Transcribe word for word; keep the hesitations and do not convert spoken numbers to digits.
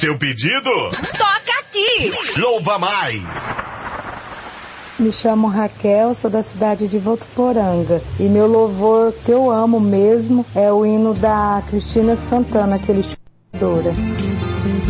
seu pedido? Toca aqui! Louva mais! Me chamo Raquel, sou da cidade de Votuporanga. E meu louvor que eu amo mesmo é o hino da Cristina Santana, aquele chadora.